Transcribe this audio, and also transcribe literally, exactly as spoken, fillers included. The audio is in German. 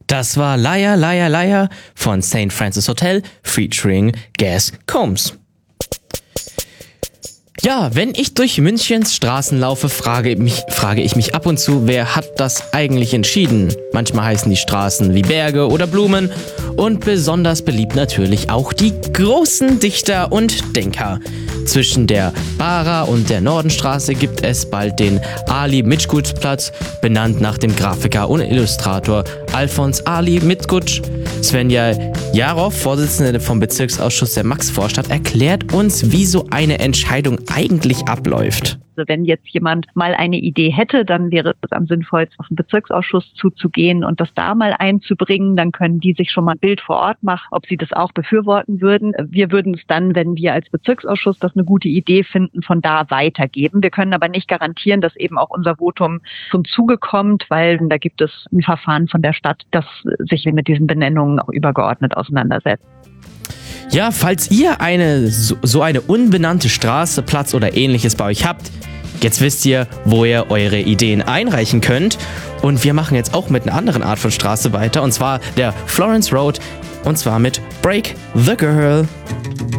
Das war Liar, Liar, Liar von Saint Francis Hotel featuring Gas Combs. Ja, wenn ich durch Münchens Straßen laufe, frage, mich, frage ich mich ab und zu, wer hat das eigentlich entschieden? Manchmal heißen die Straßen wie Berge oder Blumen und besonders beliebt natürlich auch die großen Dichter und Denker. Zwischen der Bara und der Nordenstraße gibt es bald den Ali Mitschutz-Platz, benannt nach dem Grafiker und Illustrator Alfons Ali Mitschutz. Svenja Jarow, Vorsitzende vom Bezirksausschuss der Max-Vorstadt, erklärt uns, wie so eine Entscheidung eigentlich abläuft. Also wenn jetzt jemand mal eine Idee hätte, dann wäre es am sinnvollsten, auf den Bezirksausschuss zuzugehen und das da mal einzubringen. Dann können die sich schon mal ein Bild vor Ort machen, ob sie das auch befürworten würden. Wir würden es dann, wenn wir als Bezirksausschuss das eine gute Idee finden, von da weitergeben. Wir können aber nicht garantieren, dass eben auch unser Votum zum Zuge kommt, weil da gibt es ein Verfahren von der Stadt, das sich mit diesen Benennungen auch übergeordnet auseinandersetzt. Ja, falls ihr eine so eine unbenannte Straße, Platz oder ähnliches bei euch habt, jetzt wisst ihr, wo ihr eure Ideen einreichen könnt. Und wir machen jetzt auch mit einer anderen Art von Straße weiter, und zwar der Florence Road, und zwar mit Break the Girl.